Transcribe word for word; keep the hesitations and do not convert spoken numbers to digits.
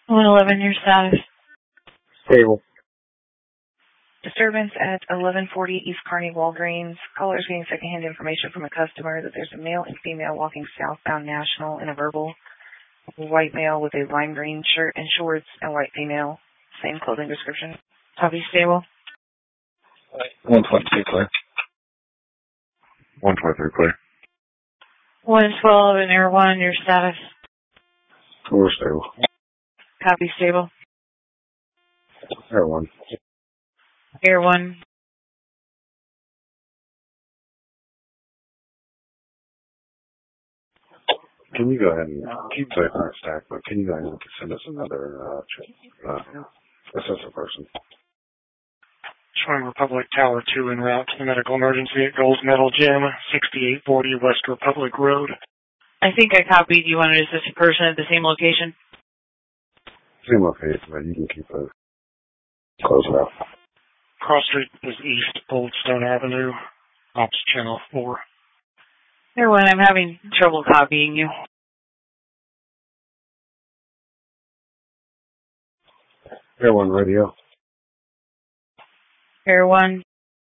one eleven, your status. Stable. Disturbance at eleven forty East Kearney Walgreens. Caller is getting secondhand information from a customer that there's a male and female walking southbound National in a verbal. A white male with a lime green shirt and shorts, and white female. Same clothing description. Copy, stable. one twenty-two clear. one twenty-three clear. one twelve and Air one, your status. We're stable. Copy, stable. Air one. Air one. Can you go ahead and keep the current stack, but can you go ahead and send us another uh, uh, assessor person? Showing Republic Tower two en route to the medical emergency at Gold's Metal Gym, sixty-eight forty West Republic Road. I think I copied. You wanted to assist a person at the same location? Same location, but you can keep it close enough. Cross Street is east, Old Stone Avenue, Ops Channel four. Air one, I'm having trouble copying you. Air one radio. Air one.